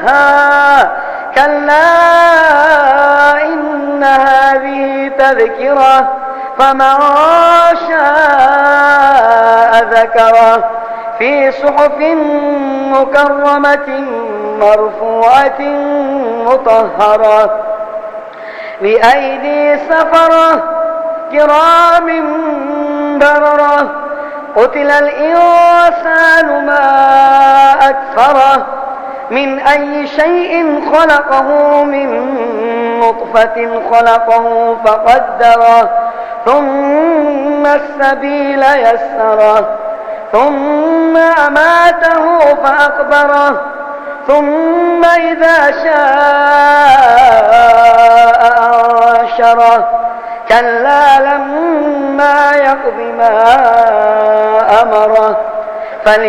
يصلاها كلا إن هذه تذكرة فمن شاء ذكره في صحف مكرمة مرفوعة مطهرة بأيدي سفرة كرام بررة قتل الإنسان ما أكفره من أي شيء خلقه من نطفة خلقه فقدره ثم السبيل يسره ثم أماته فأقبره ثم إذا شاء أنشره كلا لما يقض ما أمره